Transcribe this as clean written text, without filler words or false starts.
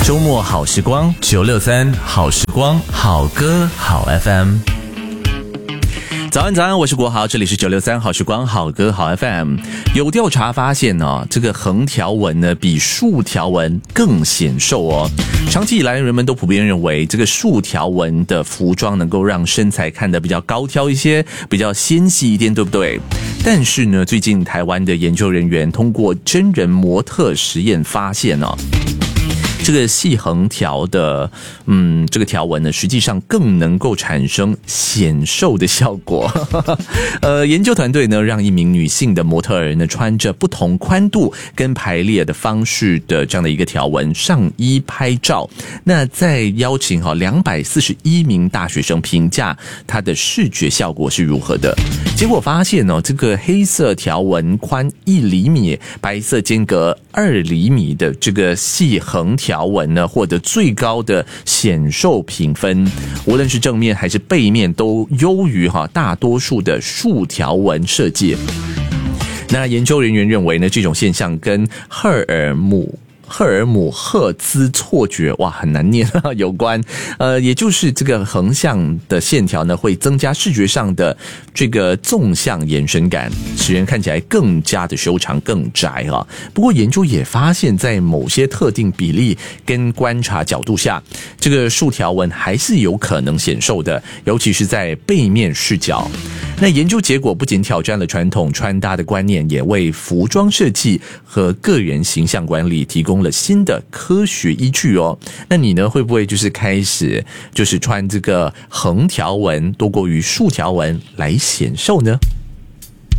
周末好时光963好时光好歌好 FM。早安，我是国豪，这里是963好时光好歌好 FM。 有调查发现这个横条纹呢比竖条纹更显瘦哦。长期以来人们都普遍认为这个竖条纹的服装能够让身材看得比较高挑一些，比较纤细一点，对不对？但是呢，最近台湾的研究人员通过真人模特实验发现这个细横条的这个条纹呢，实际上更能够产生显瘦的效果。研究团队呢，让一名女性的模特儿呢，穿着不同宽度跟排列的方式的这样的一个条纹上衣拍照，那再邀请241名大学生评价她的视觉效果是如何的。结果发现这个黑色条纹宽1厘米，白色间隔2厘米的这个细横条纹呢，获得最高的显瘦评分，无论是正面还是背面都优于大多数的竖条纹设计。那研究人员认为呢，这种现象跟荷尔姆赫兹错觉，哇，很难念有关。也就是这个横向的线条呢，会增加视觉上的这个纵向延伸感，使人看起来更加的修长更窄啊。不过研究也发现，在某些特定比例跟观察角度下，这个竖条纹还是有可能显瘦的，尤其是在背面视角。那研究结果不仅挑战了传统穿搭的观念，也为服装设计和个人形象管理提供了新的科学依据哦。那你呢，会不会就是开始穿这个横条纹多过于竖条纹来显瘦呢？